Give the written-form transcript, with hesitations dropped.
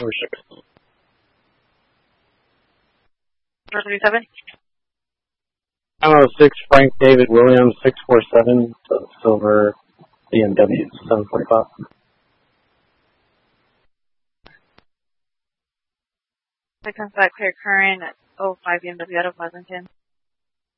over 6. 437. Ammo 6, Frank David Williams, 647, silver BMW 745. That comes back clear current 05 BMW out of Pleasanton.